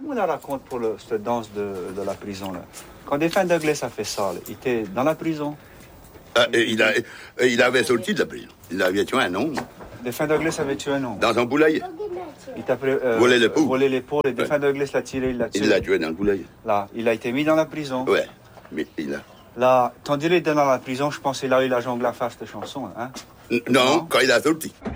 comment on la raconte pour cette danse de la prison là? Quand Défunt Douglas a fait ça, il était dans la prison. Il avait sorti de la prison. Il avait tué un homme. Défunt Douglas avait tué un homme. Dans un poulailler. Il t'a volé les poules. Volé les poules et Défunt Douglas l'a tiré, il l'a tué. Il l'a tué dans le poulailler. Là, il a été mis dans la prison. Ouais, mais il a... Là, tandis qu'il était dans la prison, je pense qu'il a eu la jongle à faire cette chanson, hein? Non, quand il a sorti.